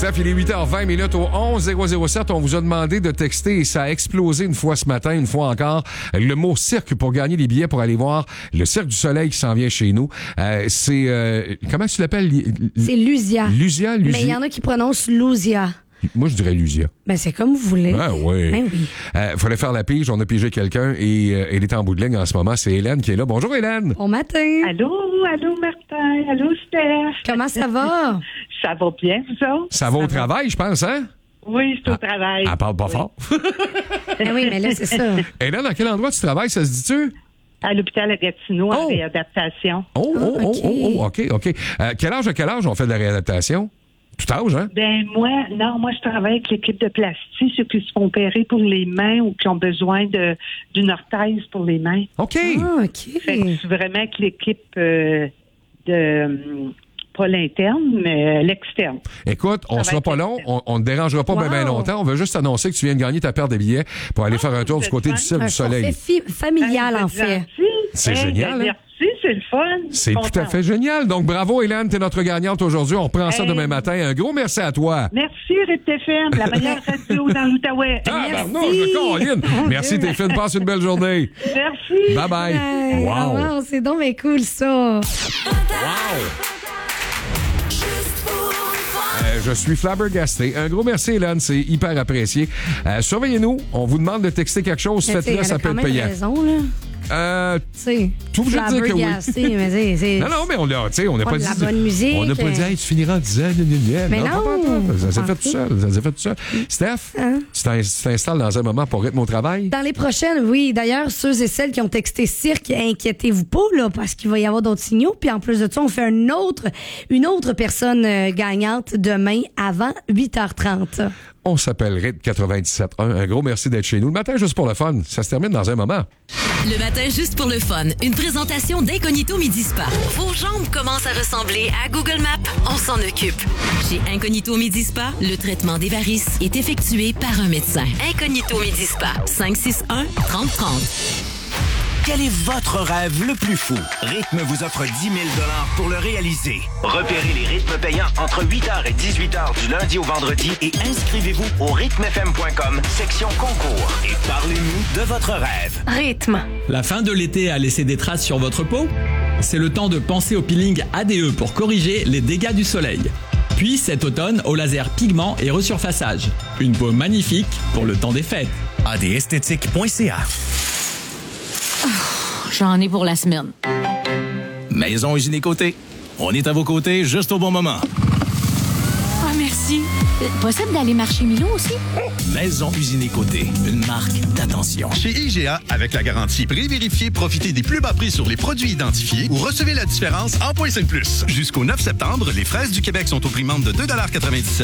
Steph, il est 8h20 au 11-007. On vous a demandé de texter et ça a explosé une fois ce matin, une fois encore. Le mot cirque pour gagner des billets pour aller voir le Cirque du Soleil qui s'en vient chez nous. C'est... comment tu l'appelles? C'est Lusia. Lusia? Mais il y en a qui prononcent Lusia. Moi, je dirais Lusia. Ben, c'est comme vous voulez. Ah oui. Ben oui. Fallait faire la pige. On a pigé quelqu'un et elle est en bout de ligne en ce moment. C'est Hélène qui est là. Bonjour, Hélène. Bon matin. Allô, Martin. Allô, Steph. Comment ça va? Ça va bien, vous autres? Ça va au travail, je pense, hein? Oui, c'est au travail. Elle parle pas fort. Ben oui, mais là, c'est ça. Hélène, à quel endroit tu travailles, ça se dit-tu? À l'hôpital à Gatineau, en réadaptation. OK. Quel âge on fait de la réadaptation? Tout âge, hein? Moi, je travaille avec l'équipe de plastique, ceux qui se font opérer pour les mains ou qui ont besoin d'une orthèse pour les mains. OK. Ah, OK. Fait que je suis vraiment avec l'équipe pas l'interne, mais l'externe. Écoute, on sera pas long, on ne te dérangera pas bien longtemps. On veut juste annoncer que tu viens de gagner ta paire de billets pour aller faire un tour du côté du Cirque du Soleil. C'est familial, en fait. C'est génial, hein? Merci, c'est le fun. C'est tout à fait génial. Donc, bravo, Hélène, t'es notre gagnante aujourd'hui. On reprend ça demain matin. Un gros merci à toi. Merci, Rythme FM, la meilleure radio dans l'Outaouais. Merci, t'es fine. Passe une belle journée. Merci. Bye-bye. Wow, c'est donc bien cool, ça. Je suis flabbergasté. Un gros merci, Hélène. C'est hyper apprécié. Surveillez-nous. On vous demande de texter quelque chose. Faites-le, ça peut être payant. Raison, là. Tout obligé de dire que oui. Non, mais on n'a pas dit. La bonne musique. On n'a pas dit, hey, tu finiras en disant, mais non. Ça s'est fait tout seul. Steph, tu t'installes dans un moment pour rythme au travail? Dans les prochaines, oui. D'ailleurs, ceux et celles qui ont texté cirque, inquiétez-vous pas, là, parce qu'il va y avoir d'autres signaux. Puis en plus de ça, on fait une autre personne gagnante demain avant 8h30. On s'appelle Rythme 97.1. Un gros merci d'être chez nous. Le matin, juste pour le fun. Ça se termine dans un moment. Le matin, juste pour le fun. Une présentation d'Incognito Midi Spa. Vos jambes commencent à ressembler à Google Maps. On s'en occupe. Chez Incognito Midi Spa, le traitement des varices est effectué par un médecin. Incognito Midi Spa. 561-3030. Quel est votre rêve le plus fou? Rythme vous offre 10 000 $ pour le réaliser. Repérez les rythmes payants entre 8h et 18h du lundi au vendredi et inscrivez-vous au rythmefm.com, section concours. Et parlez-nous de votre rêve. Rythme. La fin de l'été a laissé des traces sur votre peau? C'est le temps de penser au peeling ADE pour corriger les dégâts du soleil. Puis cet automne, au laser pigment et resurfaçage. Une peau magnifique pour le temps des fêtes. adesthétique.ca. J'en ai pour la semaine. Maison Usine Côté. On est à vos côtés juste au bon moment. Ah, merci. Possible d'aller marcher Milo aussi? Maison Usine Côté, une marque d'attention. Chez IGA, avec la garantie prix vérifié, profitez des plus bas prix sur les produits identifiés ou recevez la différence en points 5+. Jusqu'au 9 septembre, les fraises du Québec sont au prix de 2,97